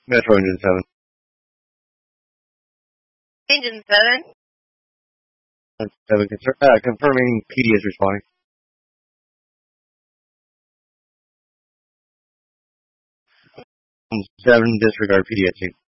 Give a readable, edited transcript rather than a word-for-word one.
Metro Engine 7. Engine 7. That's 7 confirming PD is responding. Engine 7, disregard PD at 2.